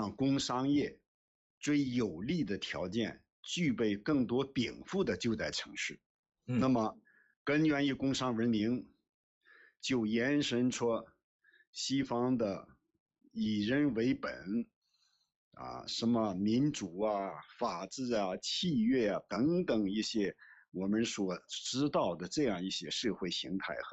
让工商业最有利的条件，具备更多禀赋的就在城市。那么根源于工商文明，就延伸出西方的以人为本什么民主法治契约等等一些我们所知道的这样一些社会形态和